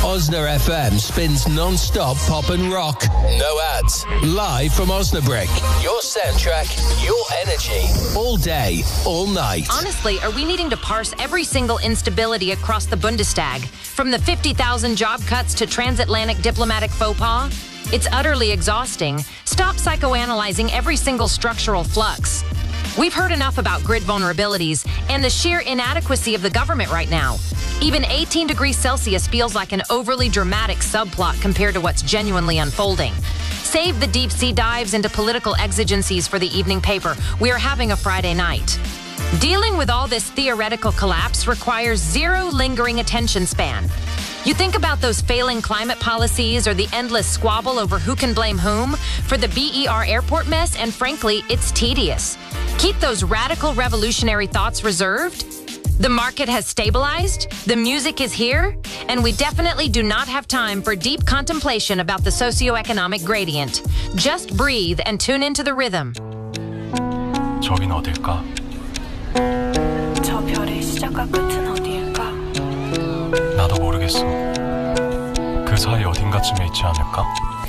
Osna FM spins non-stop pop and rock. No ads. Live from Osnabrück. Your soundtrack, your energy. All day, all night. Honestly, are we needing to parse every single instability across the Bundestag? From the 50,000 job cuts to transatlantic diplomatic faux pas? It's utterly exhausting. Stop psychoanalyzing every single structural flux. We've heard enough about grid vulnerabilities and the sheer inadequacy of the government right now. Even 18 degrees Celsius feels like an overly dramatic subplot compared to what's genuinely unfolding. Save the deep sea dives into political exigencies for the evening paper. We are having a Friday night. Dealing with all this theoretical collapse requires zero lingering attention span. You think about those failing climate policies or the endless squabble over who can blame whom for the BER airport mess, and frankly, it's tedious. Keep those radical revolutionary thoughts reserved. The market has stabilized, the music is here, and we definitely do not have time for deep contemplation about the socioeconomic gradient. Just breathe and tune into the rhythm. 저긴 어딜까? 저 별의 시작과 끝은 어디일까? 나도 모르겠어. 그 사이 어딘가쯤에 있지 않을까?